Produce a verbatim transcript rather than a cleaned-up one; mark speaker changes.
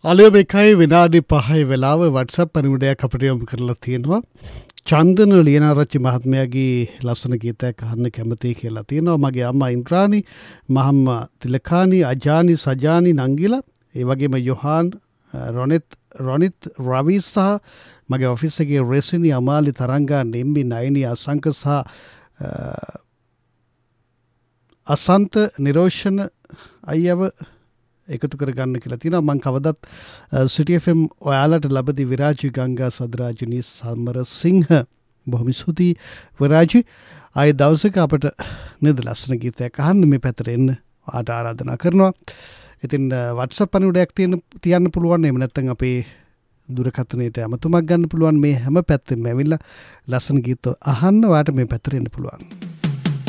Speaker 1: අලුයම එකයි විනාඩි පහයි වෙලාව WhatsApp පණිවිඩයක් අපිට යොමු කරලා තියෙනවා. චන්දන ලියනාරච්චි මහත්මයාගේ ලස්සන ගීතයක් අහන්න කැමතියි කියලා තියෙනවා. මගේ අම්මා ඉන්ද්‍රානි, මහම්මා තිලකානි, අජානි, සජානි නංගිලා, ඒ වගේම යොහාන්, රොනිත් රොනිත් රවි සහ මගේ ඔෆිස් එකේ රෙසිනි, අමාලි, තරංගා, නිම්බි, නයිනි, අසංක සහ අසන්ත නිරෝෂණ අයව එකතු කරගන්න කියලා තියෙනවා. මම කවදත් සිටි එෆ් එම් ඔයාලට ලැබදි විරාජි ගංගා සදරාජනී සමරසිංහ බොහොම ස්තුතියි විරාජි. ආයේ දවසක අපිට නේද ලස්සන ගීතයක් අහන්න මේ පැත්තට එන්න ආට ආරාධනා කරනවා. ඉතින් WhatsApp පණිවිඩයක් තියෙන තියන්න පුළුවන්. එහෙම නැත්නම් අපේ දුරකථනයට අමතුමක් ගන්න පුළුවන්. මේ හැම පැත්තෙම ඇවිල්ලා ලස්සන ගීත අහන්න ඔයාට මේ පැත්තට එන්න පුළුවන්.